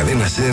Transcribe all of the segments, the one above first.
Cadena SER,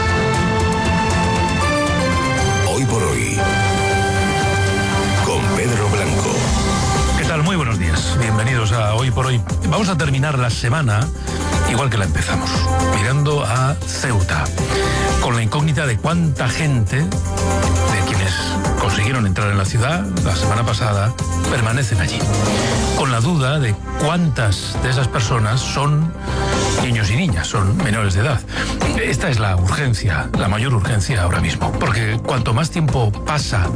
Hoy por Hoy, con Pedro Blanco. ¿Qué tal? Muy buenos días. Bienvenidos a Hoy por Hoy. Vamos a terminar la semana igual que la empezamos, mirando a Ceuta, con la incógnita de cuánta gente de quienes consiguieron entrar en la ciudad la semana pasada permanecen allí, con la duda de cuántas de esas personas son niños y niñas, son menores de edad. Esta es la urgencia, la mayor urgencia ahora mismo, porque cuanto más tiempo pasan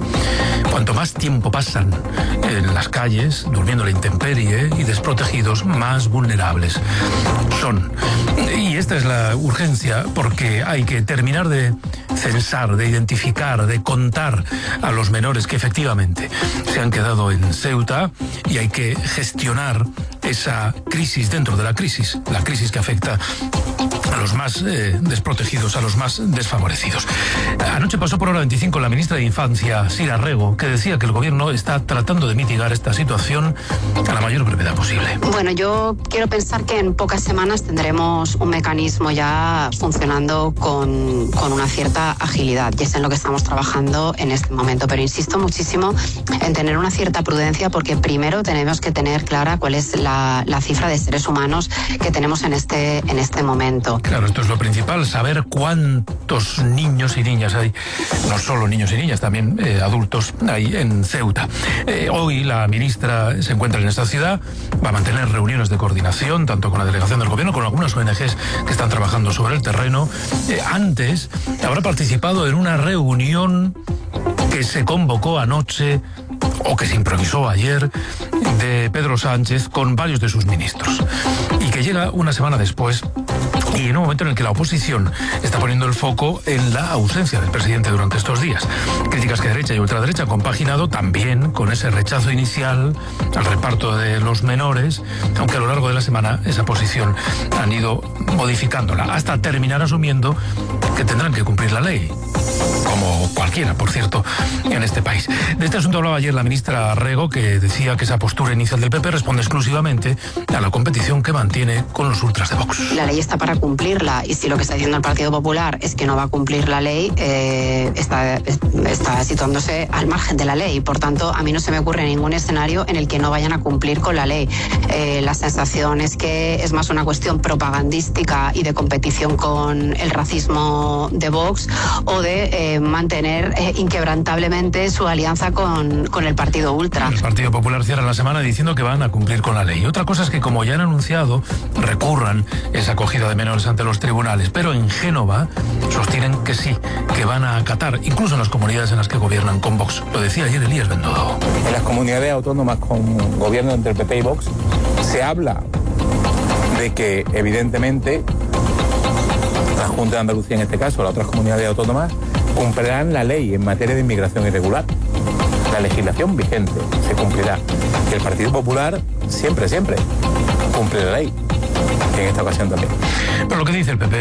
en las calles, durmiendo a la intemperie y desprotegidos, más vulnerables son. Y esta es la urgencia porque hay que terminar de censar, de identificar, de contar a los menores que efectivamente se han quedado en Ceuta, y hay que gestionar esa crisis dentro de la crisis que afecta a los más desprotegidos, a los más desfavorecidos. Anoche pasó por Hora 25 la ministra de Infancia, Sira Rego, que decía que el gobierno está tratando de mitigar esta situación a la mayor brevedad posible. Bueno, yo quiero pensar que en pocas semanas tendremos un mecanismo ya funcionando con una cierta agilidad, y es en lo que estamos trabajando en este momento. Pero insisto muchísimo en tener una cierta prudencia, porque primero tenemos que tener clara cuál es la cifra de seres humanos que tenemos en este momento. Claro, esto es lo principal, saber cuántos niños y niñas hay, no solo niños y niñas, también adultos hay en Ceuta. Hoy la ministra se encuentra en esta ciudad, va a mantener reuniones de coordinación, tanto con la delegación del gobierno, con algunas ONGs que están trabajando sobre el terreno. Antes habrá participado en una reunión que se convocó anoche, o que se improvisó ayer, de Pedro Sánchez con varios de sus ministros, y que llega una semana después y en un momento en el que la oposición está poniendo el foco en la ausencia del presidente durante estos días. Críticas que derecha y ultraderecha han compaginado también con ese rechazo inicial al reparto de los menores, aunque a lo largo de la semana esa posición han ido modificándola hasta terminar asumiendo que tendrán que cumplir la ley, como cualquiera, por cierto, en este país. De este asunto hablaba ayer la ministra Rego, que decía que esa postura inicial del PP responde exclusivamente a la competición que mantiene con los ultras de Vox. La ley está para cumplirla, y si lo que está diciendo el Partido Popular es que no va a cumplir la ley, está situándose al margen de la ley. Por tanto, a mí no se me ocurre ningún escenario en el que no vayan a cumplir con la ley. La sensación es que es más una cuestión propagandística y de competición con el racismo de Vox, o de mantener inquebrantablemente su alianza con el Partido Ultra. El Partido Popular cierra la semana diciendo que van a cumplir con la ley. Otra cosa es que, como ya han anunciado, recurran esa acogida de menores ante los tribunales, pero en Génova sostienen que sí, que van a acatar, incluso en las comunidades en las que gobiernan con Vox. Lo decía ayer Elías Bendodo. En las comunidades autónomas con gobierno entre el PP y Vox se habla de que, evidentemente, la Junta de Andalucía en este caso, las otras comunidades autónomas, cumplirán la ley en materia de inmigración irregular. La legislación vigente se cumplirá. Y el Partido Popular siempre cumple la ley. Y en esta ocasión también. Pero lo que dice el PP